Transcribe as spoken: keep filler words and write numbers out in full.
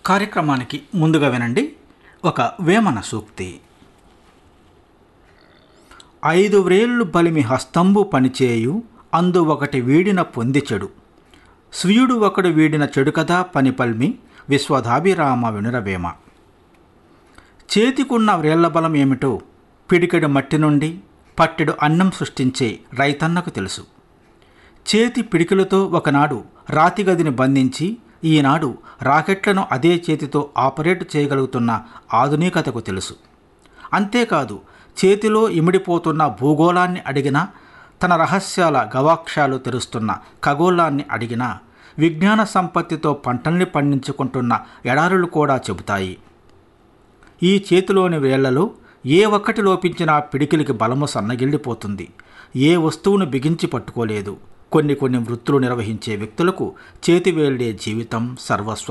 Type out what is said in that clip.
కార్యక్రమానికి ముందుగా వినండి ఒక వేమన సూక్తి. ఐదు వ్రేళ్ళు బలిమి హస్తంబు పనిచేయు, అందు ఒకటి వీడిన పొంది చెడు. స్వీయుడు ఒకడు వీడిన చెడు కదా పని పల్మి, విశ్వదాభిరామ వినురవేమ. చేతికున్న వ్రేళ్ల బలం ఏమిటో పిడికెడు మట్టి నుండి పట్టెడు అన్నం సృష్టించే రైతన్నకు తెలుసు. చేతి పిడికిలతో ఒకనాడు రాతిగదిని బంధించి ఈనాడు రాకెట్లను అదే చేతితో ఆపరేట్ చేయగలుగుతున్న ఆధునికతకు తెలుసు. అంతేకాదు, చేతిలో ఇమిడిపోతున్న భూగోళాన్ని అడిగినా, తన రహస్యాల గవాక్షాలు తెరుస్తున్న ఖగోళాన్ని అడిగినా, విజ్ఞాన సంపత్తితో పంటల్ని పండించుకుంటున్న ఎడారులు కూడా చెబుతాయి. ఈ చేతిలోని వేళ్లలో ఏ ఒక్కటి లోపించినా పిడికిలికి బలము సన్నగిల్లిపోతుంది. ఏ వస్తువును బిగించి పట్టుకోలేదు. కొన్ని కొన్ని వృత్తులు నిర్వహించే వ్యక్తులకు చేతివేళ్లే జీవితం, సర్వస్వం.